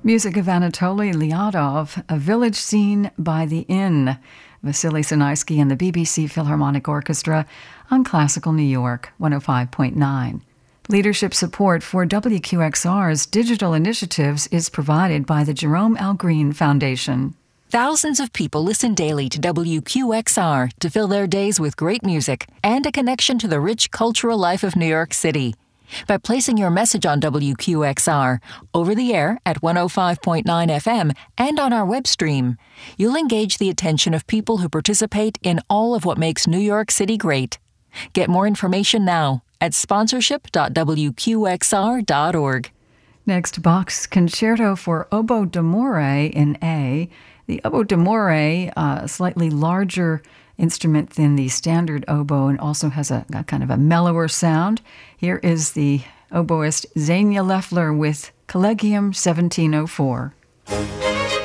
Music of Anatoly Lyadov, A Village Scene by the Inn. Vasily Sinaisky and the BBC Philharmonic Orchestra on Classical New York 105.9. Leadership support for WQXR's digital initiatives is provided by the Jerome L. Green Foundation. Thousands of people listen daily to WQXR to fill their days with great music and a connection to the rich cultural life of New York City. By placing your message on WQXR, over the air at 105.9 FM and on our web stream, you'll engage the attention of people who participate in all of what makes New York City great. Get more information now at sponsorship.wqxr.org. Next, Bach's Concerto for Oboe d'Amore in A. The oboe d'amore, a slightly larger instrument than the standard oboe, and also has a kind of a mellower sound. Here is the oboist Xenia Leffler with Collegium 1704.